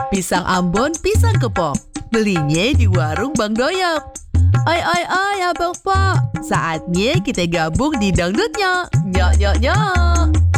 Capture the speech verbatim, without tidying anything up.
Pisang Ambon, pisang kepok. Belinya di warung Bang Doyok. Oi oi oi abang Po, saatnya kita gabung di dangdutnya. Nyok nyok nyok.